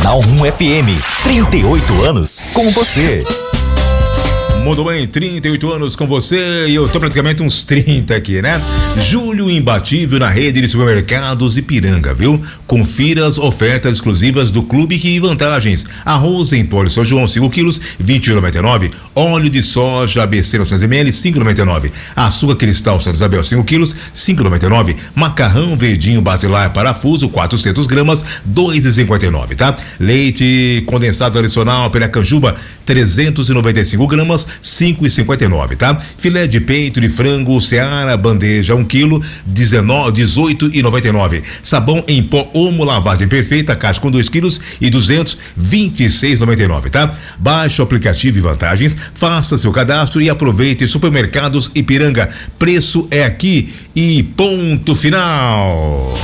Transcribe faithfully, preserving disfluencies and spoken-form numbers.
Jornal um F M, trinta e oito anos com você. Muito bem, trinta e oito anos com você e eu tô praticamente uns trinta aqui, né? Julho imbatível na rede de supermercados Ipiranga, viu? Confira as ofertas exclusivas do Clube e vantagens. Arroz em pó de São João, cinco quilos, vinte e um reais e noventa e nove centavos. Óleo de soja A B C novecentos mililitros, cinco reais e noventa e nove centavos. Açúcar cristal Santa Isabel, cinco quilos, cinco reais e noventa e nove centavos. Macarrão verdinho basilar parafuso, quatrocentas gramas, dois reais e cinquenta e nove centavos, tá? Leite condensado tradicional Piracanjuba, trezentos e noventa e cinco gramas, cinco reais e cinquenta e nove centavos, tá? Filé de peito de frango Seara, bandeja um quilo, dezoito reais e noventa e nove centavos. Sabão em pó Omo lavagem perfeita, caixa com dois quilos e duzentos, vinte e seis reais e noventa e nove centavos, tá? Baixe o aplicativo e vantagens, faça seu cadastro e aproveite. Supermercados Ipiranga, preço é aqui e ponto final.